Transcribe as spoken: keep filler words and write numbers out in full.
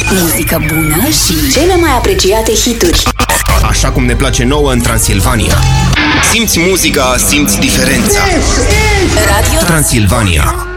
Muzică bună și cele mai apreciate hituri. Așa cum ne place nouă în Transilvania. Simți muzica, simți diferența. Radio Transilvania.